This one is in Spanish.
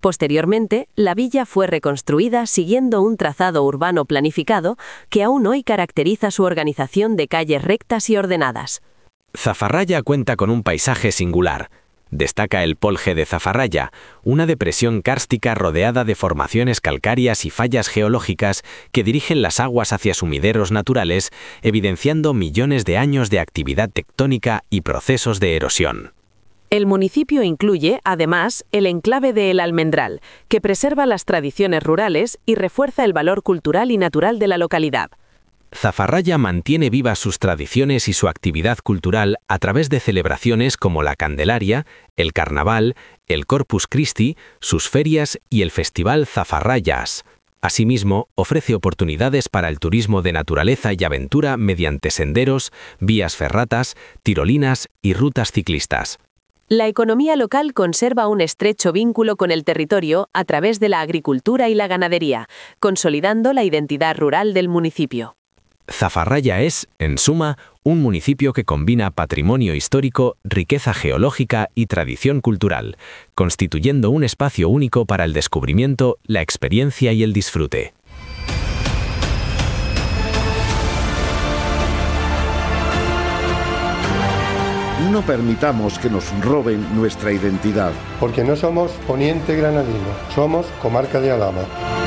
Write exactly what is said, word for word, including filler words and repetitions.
Posteriormente, la villa fue reconstruida siguiendo un trazado urbano planificado que aún hoy caracteriza su organización de calles rectas y ordenadas. Zafarraya cuenta con un paisaje singular. Destaca el Polje de Zafarraya, una depresión kárstica rodeada de formaciones calcáreas y fallas geológicas que dirigen las aguas hacia sumideros naturales, evidenciando millones de años de actividad tectónica y procesos de erosión. El municipio incluye, además, el enclave de El Almendral, que preserva las tradiciones rurales y refuerza el valor cultural y natural de la localidad. Zafarraya mantiene vivas sus tradiciones y su actividad cultural a través de celebraciones como la Candelaria, el Carnaval, el Corpus Christi, sus ferias y el Festival Zafarrayas. Asimismo, ofrece oportunidades para el turismo de naturaleza y aventura mediante senderos, vías ferratas, tirolinas y rutas ciclistas. La economía local conserva un estrecho vínculo con el territorio a través de la agricultura y la ganadería, consolidando la identidad rural del municipio. Zafarraya es, en suma, un municipio que combina patrimonio histórico, riqueza geológica y tradición cultural, constituyendo un espacio único para el descubrimiento, la experiencia y el disfrute. No permitamos que nos roben nuestra identidad. Porque no somos Poniente Granadino, somos Comarca de Alhama.